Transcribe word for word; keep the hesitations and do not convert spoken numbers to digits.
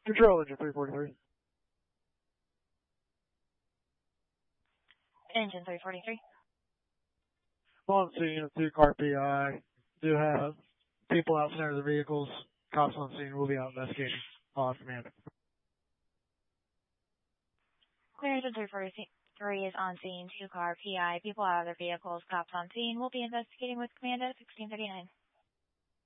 Control engine three forty-three. Engine three forty-three. On scene of two-car P I. Do have people outside of the vehicles. Cops on scene will be out investigating. On command. Clear engine three forty-three is on scene. Two-car P I. People out of their vehicles. Cops on scene will be investigating with command at sixteen thirty-nine.